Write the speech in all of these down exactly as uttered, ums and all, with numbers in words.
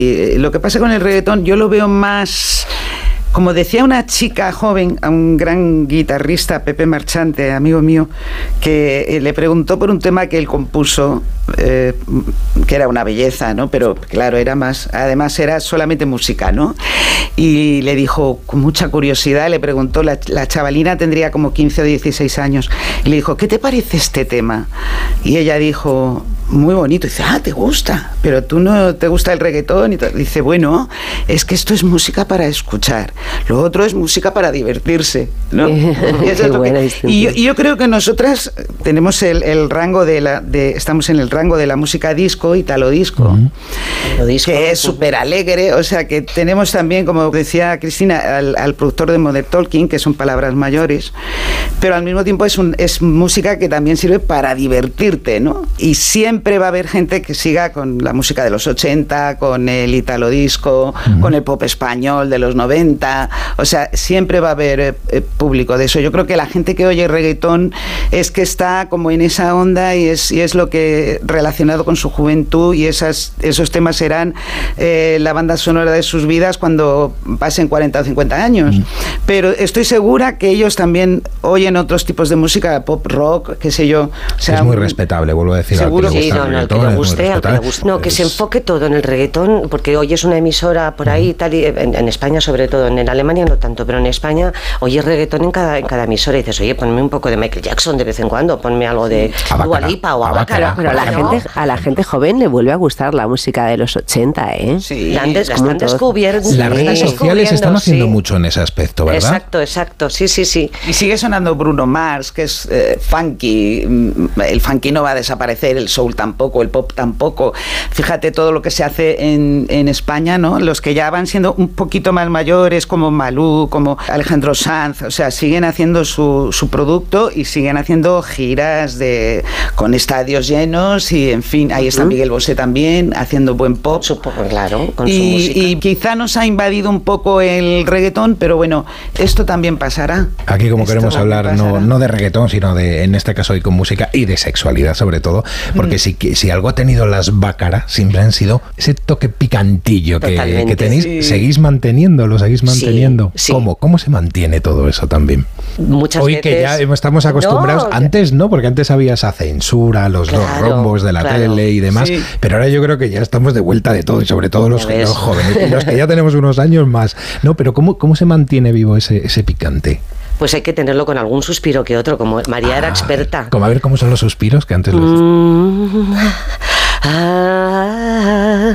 Y lo que pasa con el reggaetón, yo lo veo más... Como decía una chica joven, a un gran guitarrista, Pepe Marchante, amigo mío, que le preguntó por un tema que él compuso, eh, que era una belleza, ¿no? Pero claro, era más, además era solamente música, ¿no? Y le dijo, con mucha curiosidad, le preguntó, la, la chavalina tendría como quince o dieciséis años, y le dijo, ¿qué te parece este tema? Y ella dijo, muy bonito. Y dice, ah, ¿te gusta? Pero tú no te gusta el reggaetón. Y dice, bueno, es que esto es música para escuchar. Lo otro es música para divertirse, ¿no? Y, eso es lo que, y, yo, y yo creo que nosotras tenemos el, el rango de la, de, estamos en el rango de la música disco, italo disco, uh-huh. disco que es súper alegre. O sea, que tenemos también, como decía Cristina, al, al productor de Modern Talking, que son palabras mayores, pero al mismo tiempo es, un, es música que también sirve para divertirte, ¿no? Y siempre va a haber gente que siga con la música de los ochenta, con el italo disco, uh-huh. con el pop español de los noventa. O sea, siempre va a haber eh, público de eso. Yo creo que la gente que oye reggaetón es que está como en esa onda y es, y es lo que relacionado con su juventud, y esas, esos temas serán eh, la banda sonora de sus vidas cuando pasen cuarenta o cincuenta años. Mm. Pero estoy segura que ellos también oyen otros tipos de música, pop, rock, qué sé yo. O sea, es muy respetable, vuelvo a decir. Seguro que sí, no, no, al que le guste, al que le guste. No, que es... se enfoque todo en el reggaetón, porque oyes una emisora por ahí, mm. tal y en, en España sobre todo, en Alemania no tanto, pero en España oyes reggaetón en cada, en cada emisora y dices, oye, ponme un poco de Michael Jackson de vez en cuando, ponme algo de Dua Lipa o Abacara. Pero a la, ¿no? gente, a la gente joven le vuelve a gustar la música de los ochenta, ¿eh? Sí, la han, des, están descubierto. Las redes sociales están haciendo sí. mucho en ese aspecto, ¿verdad? Exacto, exacto, sí, sí, sí. Y sigue sonando Bruno Mars, que es eh, funky. El funky no va a desaparecer, el soul tampoco, el pop tampoco. Fíjate todo lo que se hace en, en España, ¿no? Los que ya van siendo un poquito más mayores, como Malú, como Alejandro Sanz, o sea, siguen haciendo su, su producto y siguen haciendo giras de con estadios llenos y, en fin, ahí está Miguel Bosé también, haciendo buen pop. Supongo, claro, con y, su música. Y quizá nos ha invadido un poco el reggaetón, pero bueno, esto también pasará. Aquí, como esto queremos hablar, no, no de reggaetón, sino de, en este caso, hoy con música y de sexualidad, sobre todo, porque mm. si, si algo ha tenido las Bácara, siempre han sido ese toque picantillo que, que tenéis, sí. seguís manteniendo, lo seguís manteniendo. Sí, sí. ¿Cómo? ¿Cómo se mantiene todo eso también? Muchas Hoy veces... que ya estamos acostumbrados, no, antes no, porque antes había esa censura, los claro, dos rombos de la claro, tele y demás, sí. pero ahora yo creo que ya estamos de vuelta de todo, y sobre todo los, los jóvenes, y los que ya tenemos unos años más. No, pero ¿cómo, cómo se mantiene vivo ese, ese picante? Pues hay que tenerlo con algún suspiro que otro, como María ah, era experta. Como a ver cómo son los suspiros que antes los... Mm, ah,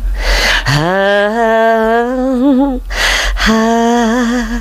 ah, ah,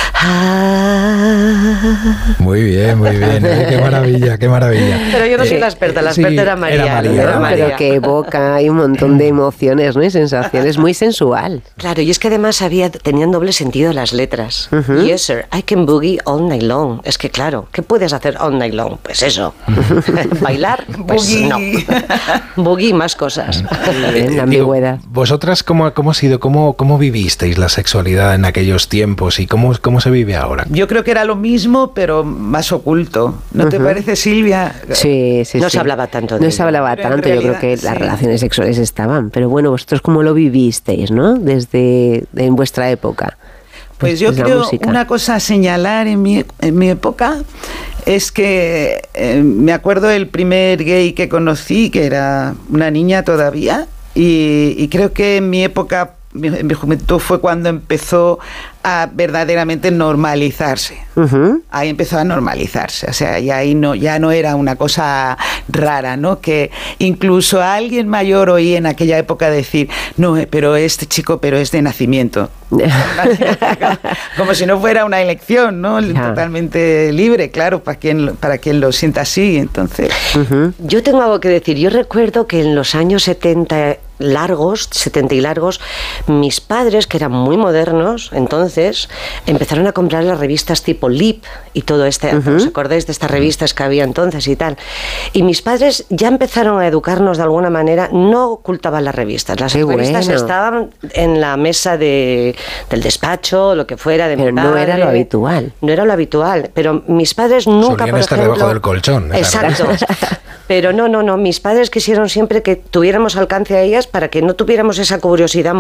Muy bien, muy bien, ¿eh? Qué maravilla, qué maravilla. Pero yo no soy la experta, la experta sí, era María. Era María, era María. Pero que evoca, hay un montón de emociones, ¿no? Y sensaciones, muy sensual. Claro, y es que además había, tenían doble sentido las letras. Uh-huh. Yes, sir, I can boogie all night long. Es que claro, ¿qué puedes hacer all night long? Pues eso. ¿Bailar? Pues boogie. No. Boogie, más cosas. Bien, la ambigüedad. Digo, ¿vosotras cómo, cómo ha sido, cómo, cómo vivisteis la sexualidad en aquellos tiempos y cómo, cómo se vive ahora? Yo creo que era lo mismo, pero más oculto. ¿No uh-huh. te parece, Silvia? Sí, sí, No sí. se hablaba tanto de No se hablaba pero tanto, realidad, yo creo que sí. las relaciones sexuales estaban. Pero bueno, vosotros cómo lo vivisteis, ¿no? Desde en vuestra época. Pues yo creo una cosa a señalar en mi, en mi época es que eh, me acuerdo del primer gay que conocí, que era una niña todavía, y, y creo que en mi época, en mi juventud, fue cuando empezó a verdaderamente normalizarse. Uh-huh. Ahí empezó a normalizarse, o sea, y ahí no, ya no era una cosa rara, ¿no? Que incluso a alguien mayor oí en aquella época decir, no, pero este chico, pero es de nacimiento. Como si no fuera una elección, ¿no? Yeah. Totalmente libre, claro, para quien, para quien lo sienta así, entonces. Uh-huh. Yo tengo algo que decir. Yo recuerdo que en los años setenta largos, setenta y largos, mis padres, que eran muy modernos, entonces empezaron a comprar las revistas tipo Lip y todo este, uh-huh. ¿os acordáis de estas revistas que había entonces y tal? Y mis padres ya empezaron a educarnos de alguna manera, no ocultaban las revistas, las Qué revistas bueno. estaban en la mesa de, del despacho, lo que fuera, de pero mi padre. no era lo habitual. No era lo habitual, pero mis padres nunca, Solían por estar ejemplo, debajo del colchón. Exacto. Pero no, no, no, mis padres quisieron siempre que tuviéramos alcance a ellas para que no tuviéramos esa curiosidad